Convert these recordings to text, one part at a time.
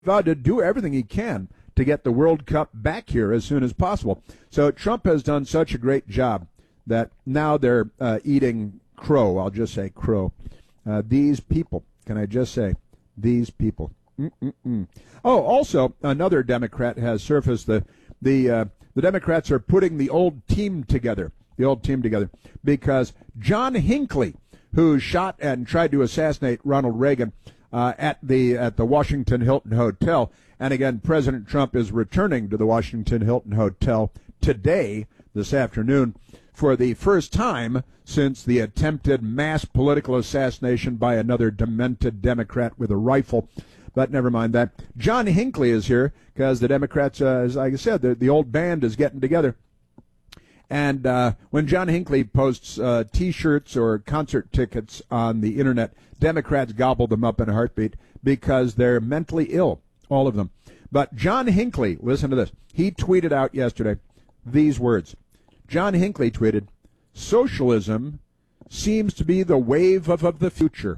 vowed to do everything he can to get the World Cup back here as soon as possible. So Trump has done such a great job that now they're eating crow. I'll just say crow. These people, can I just say, these people. Oh, also, another Democrat has surfaced. The Democrats are putting the old team together, because John Hinckley, who shot and tried to assassinate Ronald Reagan at the Washington Hilton Hotel, and again, President Trump is returning to the Washington Hilton Hotel today, this afternoon, for the first time since the attempted mass political assassination by another demented Democrat with a rifle. But never mind that. John Hinckley is here because the Democrats, as I said, the old band is getting together. And when John Hinckley posts T-shirts or concert tickets on the Internet, Democrats gobble them up in a heartbeat because they're mentally ill, all of them. But John Hinckley, listen to this. He tweeted out yesterday these words. John Hinckley tweeted, "Socialism seems to be the wave of the future."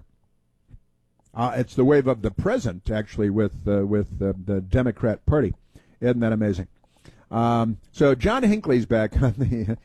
It's the wave of the present, actually, with the Democrat Party. Isn't that amazing? So John Hinckley's back on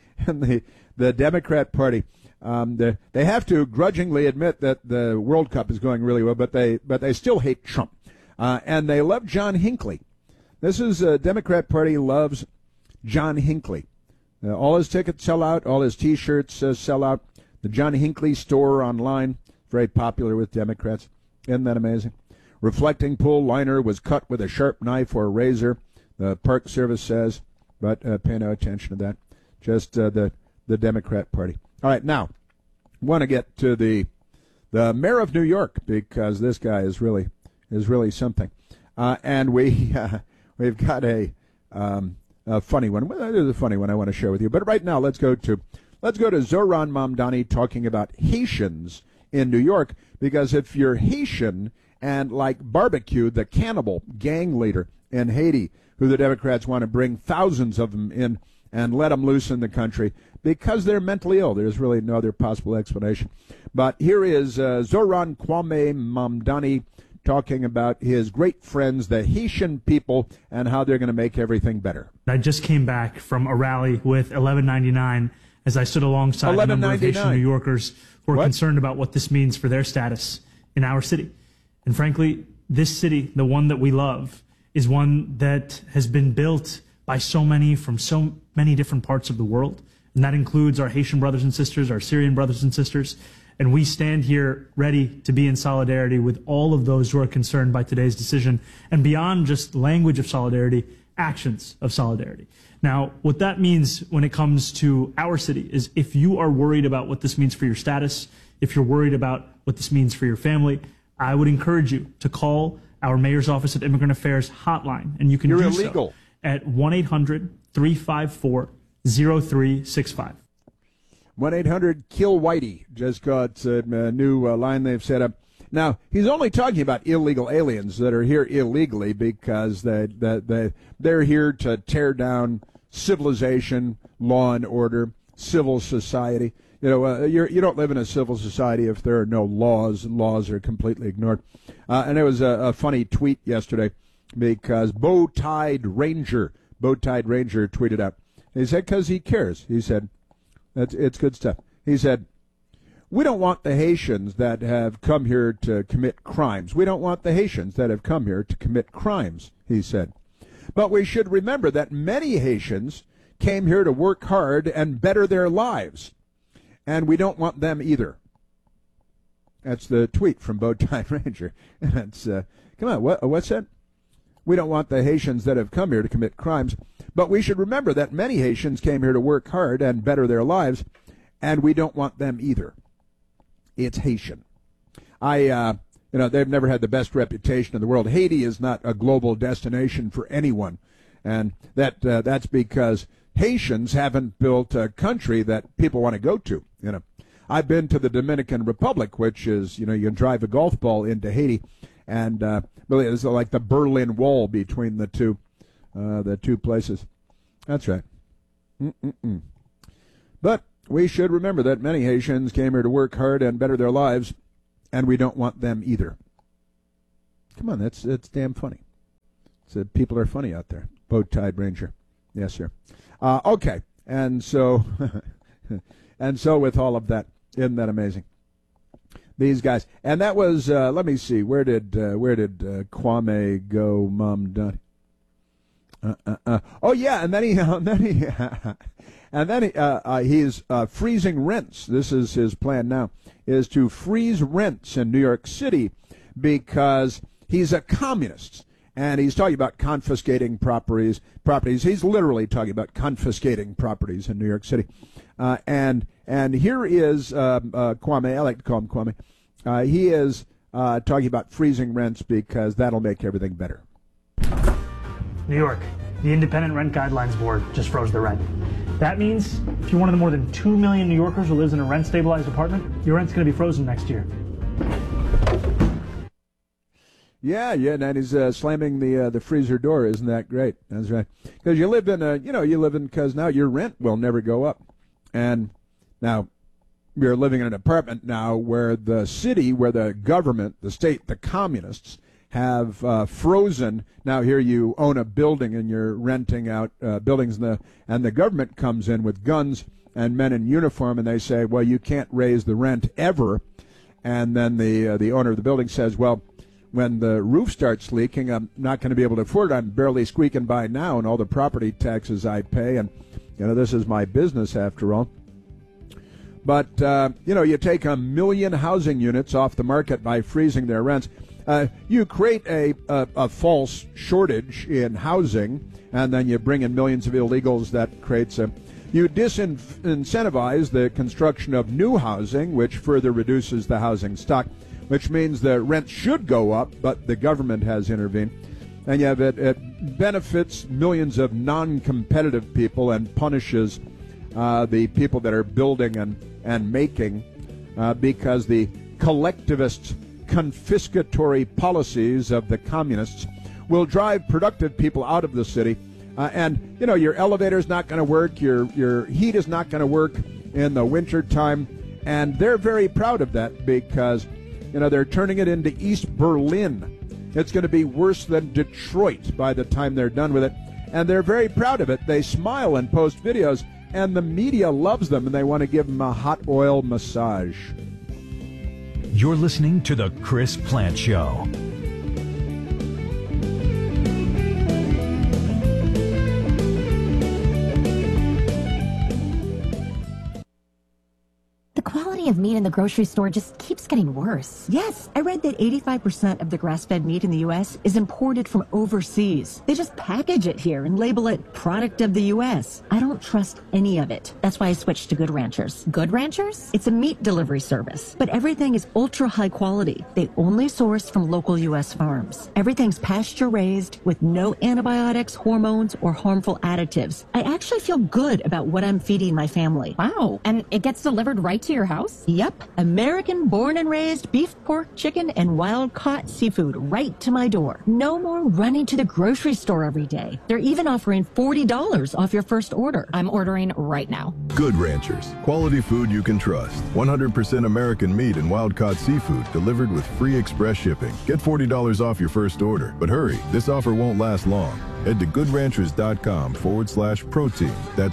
the Democrat Party. They have to grudgingly admit that the World Cup is going really well, but they still hate Trump, and they love John Hinckley. This is Democrat Party loves John Hinckley. All his tickets sell out. All his T-shirts sell out. The John Hinckley store online, very popular with Democrats. Isn't that amazing? Reflecting pool liner was cut with a sharp knife or razor, the Park Service says, but pay no attention to that. Just the Democrat Party. All right, now, want to get to the mayor of New York, because this guy is really something. And we've got a funny one. Well, there's a funny one I want to share with you. But right now, let's go to Zohran Mamdani talking about Haitians in New York, because if you're Haitian and like Barbecue, the cannibal gang leader in Haiti, who the Democrats want to bring thousands of them in and let them loose in the country because they're mentally ill. There's really no other possible explanation. But here is Zohran Kwame Mamdani talking about his great friends, the Haitian people, and how they're going to make everything better. I just came back from a rally with 1199 as I stood alongside a number of Haitian New Yorkers who are concerned about what this means for their status in our city. And frankly, this city, the one that we love, is one that has been built by so many from so many different parts of the world. And that includes our Haitian brothers and sisters, our Syrian brothers and sisters. And we stand here ready to be in solidarity with all of those who are concerned by today's decision. And beyond just language of solidarity, actions of solidarity. Now, what that means when it comes to our city is if you are worried about what this means for your status, if you're worried about what this means for your family, I would encourage you to call our Mayor's Office of Immigrant Affairs hotline. And you can do so at 1-800-354-0365. 1-800-KILL-WHITEY. Just got a new line they've set up. Now, he's only talking about illegal aliens that are here illegally because they're here to tear down civilization, law and order, civil society. You know, you don't live in a civil society if there are no laws, and laws are completely ignored. And there was a funny tweet yesterday because Bow-Tied Ranger tweeted out. He said, because he cares. He said, it's good stuff. He said, we don't want the Haitians that have come here to commit crimes. We don't want the Haitians that have come here to commit crimes, he said. But we should remember that many Haitians came here to work hard and better their lives. And we don't want them either. That's the tweet from Bow-Tied Ranger. And it's, come on, what's that? We don't want the Haitians that have come here to commit crimes. But we should remember that many Haitians came here to work hard and better their lives. And we don't want them either. It's Haitian. They've never had the best reputation in the world. Haiti is not a global destination for anyone. And that's because Haitians haven't built a country that people want to go to. You know, I've been to the Dominican Republic, which is, you can drive a golf ball into Haiti, and really it's like the Berlin Wall between the two places. That's right. But we should remember that many Haitians came here to work hard and better their lives, and we don't want them either. Come on, it's damn funny. So people are funny out there. Bow-tied ranger. Yes, sir. Okay. And so, and so with all of that, isn't that amazing? These guys. And that was, let me see, where did Kwame go, Mom Dottie? Oh yeah, and then he's freezing rents. This is his plan now, is to freeze rents in New York City because he's a communist. And he's talking about confiscating properties. He's literally talking about confiscating properties in New York City. And here is Kwame. I like to call him Kwame. He is talking about freezing rents because that'll make everything better. New York, the Independent Rent Guidelines Board just froze the rent. That means if you're one of the more than 2 million New Yorkers who lives in a rent-stabilized apartment, your rent's going to be frozen next year. Yeah, and he's slamming the freezer door. Isn't that great? That's right. Because you live because now your rent will never go up. And now you're living in an apartment now where the city, where the government, the state, the communists have frozen. Now here you own a building and you're renting out buildings, and the government comes in with guns and men in uniform, and they say, well, you can't raise the rent ever. And then the owner of the building says, well, when the roof starts leaking, I'm not going to be able to afford it. I'm barely squeaking by now, and all the property taxes I pay, and this is my business after all. But you take 1 million housing units off the market by freezing their rents. You create a false shortage in housing, and then you bring in millions of illegals. That creates you disincentivize the construction of new housing, which further reduces the housing stock, which means the rent should go up, but the government has intervened. And yet it benefits millions of non-competitive people and punishes the people that are building and making because the collectivist confiscatory policies of the communists will drive productive people out of the city. And your elevator's not going to work, your heat is not going to work in the winter time. And they're very proud of that because they're turning it into East Berlin. It's going to be worse than Detroit by the time they're done with it. And they're very proud of it. They smile and post videos, and the media loves them, and they want to give them a hot oil massage. You're listening to The Chris Plante Show. The quality of meat in the grocery store just keeps getting worse. Yes, I read that 85% of the grass-fed meat in the U.S. is imported from overseas. They just package it here and label it product of the U.S. I don't trust any of it. That's why I switched to Good Ranchers. Good Ranchers? It's a meat delivery service, but everything is ultra high quality. They only source from local U.S. farms. Everything's pasture-raised with no antibiotics, hormones, or harmful additives. I actually feel good about what I'm feeding my family. Wow, and it gets delivered right to your house? Yep. American born and raised beef, pork, chicken, and wild-caught seafood right to my door. No more running to the grocery store every day. They're even offering $40 off your first order. I'm ordering right now. Good Ranchers. Quality food you can trust. 100% American meat and wild-caught seafood delivered with free express shipping. Get $40 off your first order. But hurry, this offer won't last long. Head to goodranchers.com/protein. That's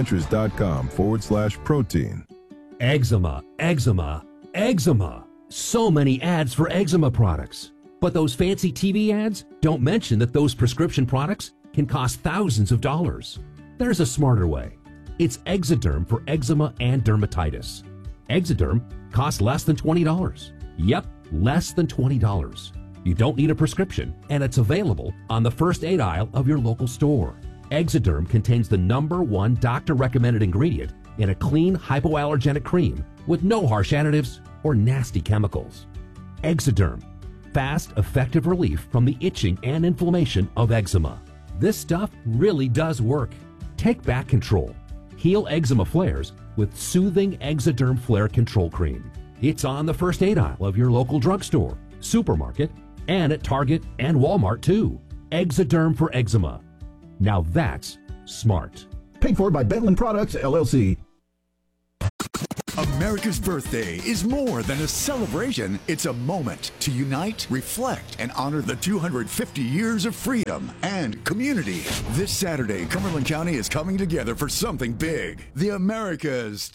goodranchers.com/protein. Eczema, eczema, eczema. So many ads for eczema products. But those fancy TV ads don't mention that those prescription products can cost thousands of dollars. There's a smarter way. It's Exoderm for eczema and dermatitis. Exoderm costs less than $20. Yep, less than $20. You don't need a prescription, and it's available on the first aid aisle of your local store. Exoderm contains the #1 doctor-recommended ingredient in a clean hypoallergenic cream with no harsh additives or nasty chemicals. Exoderm, fast, effective relief from the itching and inflammation of eczema. This stuff really does work. Take back control. Heal eczema flares with soothing Exoderm Flare Control Cream. It's on the first aid aisle of your local drugstore, supermarket, and at Target and Walmart too. Exoderm for eczema. Now that's smart. Paid for by Bentland Products, LLC. A America's birthday is more than a celebration. It's a moment to unite, reflect, and honor the 250 years of freedom and community. This Saturday, Cumberland County is coming together for something big. The America's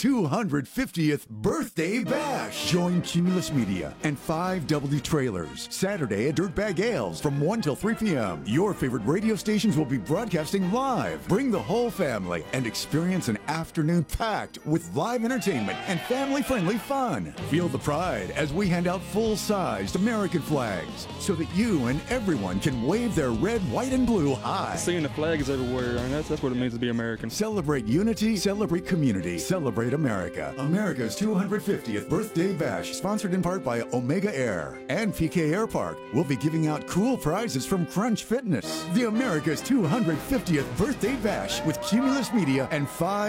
250th Birthday Bash. Join Cumulus Media and 5W Trailers Saturday at Dirtbag Ales from 1 till 3 p.m. Your favorite radio stations will be broadcasting live. Bring the whole family and experience an afternoon packed with live entertainment and family-friendly fun. Feel the pride as we hand out full-sized American flags so that you and everyone can wave their red, white, and blue high. Seeing the flags everywhere, I mean, that's what it means to be American. Celebrate unity, celebrate community, celebrate America. America's 250th Birthday Bash, sponsored in part by Omega Air and PK Air Park. We'll be giving out cool prizes from Crunch Fitness. The America's 250th Birthday Bash with Cumulus Media and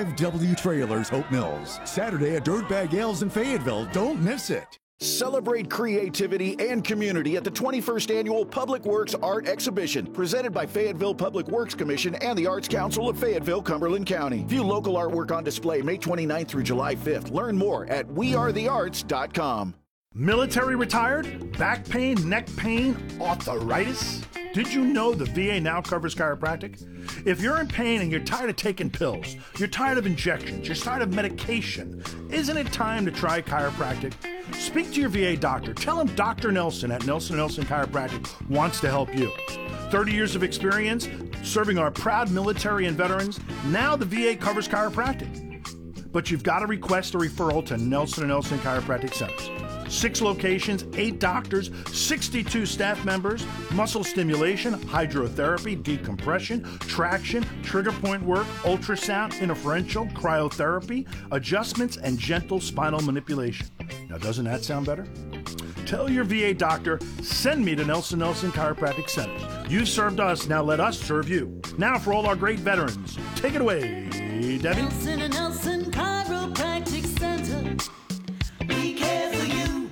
5W Trailers, Hope Mills. Saturday at Dirtbag Ales in Fayetteville. Don't miss it. Celebrate creativity and community at the 21st Annual Public Works Art Exhibition, presented by Fayetteville Public Works Commission and the Arts Council of Fayetteville, Cumberland County. View local artwork on display May 29th through July 5th. Learn more at wearethearts.com. Military retired? Back pain, neck pain, arthritis? Did you know the VA now covers chiropractic? If you're in pain and you're tired of taking pills, you're tired of injections, you're tired of medication, isn't it time to try chiropractic? Speak to your VA doctor. Tell him Dr. Nelson at Nelson & Nelson Chiropractic wants to help you. 30 years of experience serving our proud military and veterans. Now the VA covers chiropractic. But you've got to request a referral to Nelson & Nelson Chiropractic Centers. 6 locations, 8 doctors, 62 staff members, muscle stimulation, hydrotherapy, decompression, traction, trigger point work, ultrasound, interferential, cryotherapy, adjustments, and gentle spinal manipulation. Now, doesn't that sound better? Tell your VA doctor, send me to Nelson & Nelson Chiropractic Centers. You served us, now let us serve you. Now for all our great veterans, take it away, Debbie. Nelson & Nelson Chiropractic Center. We care for you.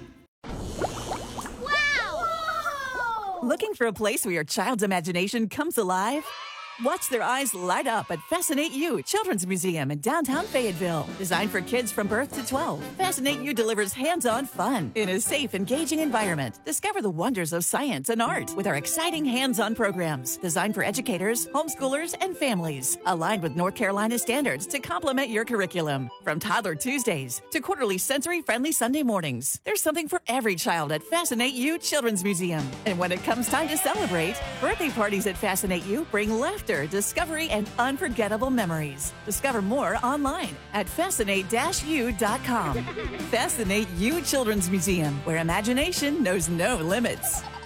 Wow! Looking for a place where your child's imagination comes alive? Watch their eyes light up at Fascinate You Children's Museum in downtown Fayetteville. Designed for kids from birth to 12, Fascinate You delivers hands-on fun in a safe, engaging environment. Discover the wonders of science and art with our exciting hands-on programs designed for educators, homeschoolers, and families. Aligned with North Carolina standards to complement your curriculum. From Toddler Tuesdays to quarterly sensory-friendly Sunday mornings, there's something for every child at Fascinate You Children's Museum. And when it comes time to celebrate, birthday parties at Fascinate You bring laughter, discovery, and unforgettable memories. Discover more online at fascinate-u.com. Fascinate You Children's Museum, where imagination knows no limits.